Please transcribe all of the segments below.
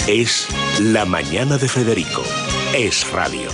Es La Mañana de Federico. Es radio.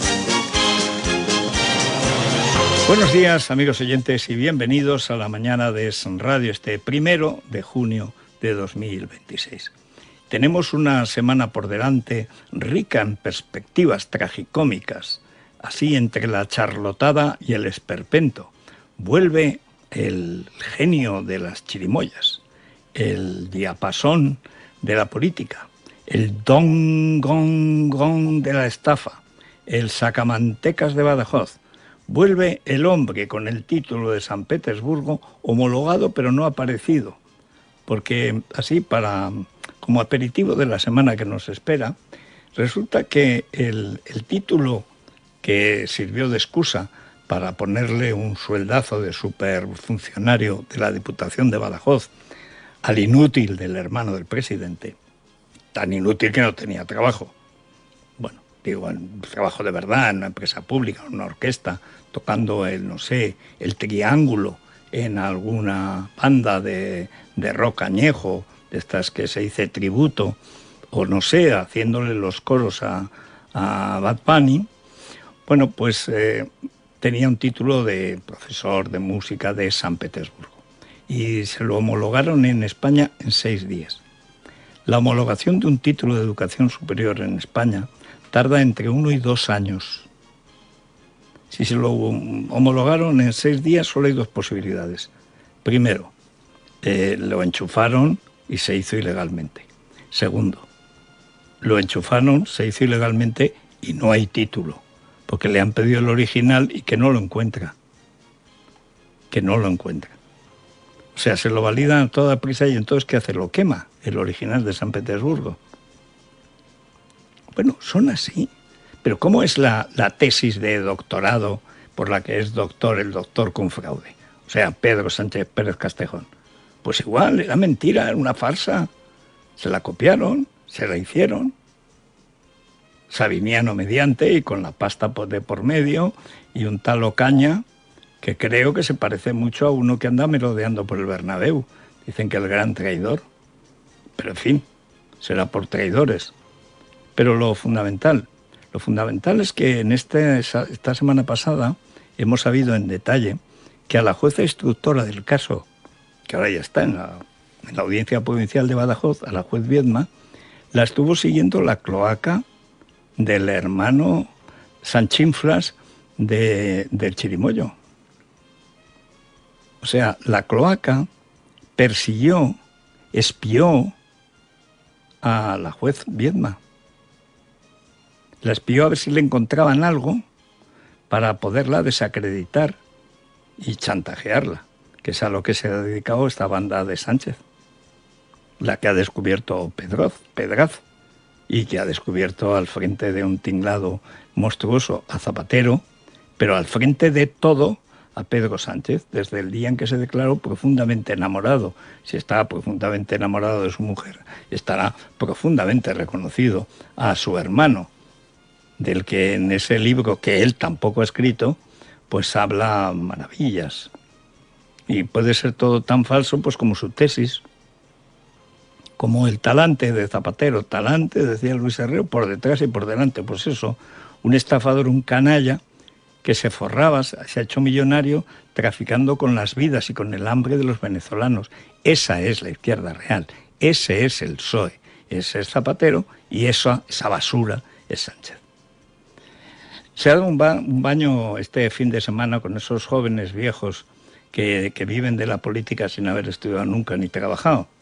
Buenos días, amigos oyentes, y bienvenidos a La Mañana de Es Radio, este 1 de junio de 2026. Tenemos una semana por delante rica en perspectivas tragicómicas, así entre la charlotada y el esperpento. Vuelve el genio de las chirimoyas, el diapasón de la política, el don gong gong de la estafa, el sacamantecas de Badajoz. Vuelve el hombre con el título de San Petersburgo, homologado pero no aparecido, porque así como aperitivo de la semana que nos espera, resulta que el título que sirvió de excusa para ponerle un sueldazo de superfuncionario de la Diputación de Badajoz al inútil del hermano del presidente, tan inútil que no tenía trabajo. Bueno, digo, trabajo de verdad en una empresa pública, en una orquesta, tocando el triángulo en alguna banda de rock añejo, de estas que se dice tributo, o no sé, haciéndole los coros a Bad Bunny. Bueno, pues tenía un título de profesor de música de San Petersburgo y se lo homologaron en España en 6 días. La homologación de un título de educación superior en España tarda entre 1 y 2 años. Si se lo homologaron en 6 días, solo hay 2 posibilidades. Primero, lo enchufaron y se hizo ilegalmente. Segundo, lo enchufaron, se hizo ilegalmente y no hay título, porque le han pedido el original y que no lo encuentra. O sea, se lo validan a toda prisa y entonces ¿qué hace? Lo quema, el original de San Petersburgo. Bueno, son así. Pero ¿cómo es la tesis de doctorado por la que es doctor el doctor con fraude? O sea, Pedro Sánchez Pérez Castejón. Pues igual, era mentira, era una farsa. Se la copiaron, se la hicieron. Sabiniano mediante y con la pasta de por medio y un tal Ocaña que creo que se parece mucho a uno que anda merodeando por el Bernabéu. Dicen que el gran traidor. Pero en fin, será por traidores. Pero lo fundamental es que en esta semana pasada hemos sabido en detalle que a la jueza instructora del caso, que ahora ya está en la Audiencia Provincial de Badajoz, a la juez Viedma, la estuvo siguiendo la cloaca del hermano Sanchinflas del Chirimoyo. O sea, la cloaca persiguió, espió a la juez Viedma. La espió a ver si le encontraban algo para poderla desacreditar y chantajearla, que es a lo que se ha dedicado esta banda de Sánchez, la que ha descubierto Pedraz y que ha descubierto al frente de un tinglado monstruoso a Zapatero, pero al frente de todo a Pedro Sánchez, desde el día en que se declaró profundamente enamorado. Si estaba profundamente enamorado de su mujer, estará profundamente reconocido a su hermano, del que en ese libro que él tampoco ha escrito, pues habla maravillas. Y puede ser todo tan falso pues como su tesis, como el talante de Zapatero. Talante, decía Luis Herrero, por detrás y por delante. Pues eso, un estafador, un canalla, que se forraba, se ha hecho millonario traficando con las vidas y con el hambre de los venezolanos. Esa es la izquierda real, ese es el PSOE, ese es Zapatero y esa basura es Sánchez. Se ha dado un baño este fin de semana con esos jóvenes viejos que viven de la política sin haber estudiado nunca ni trabajado.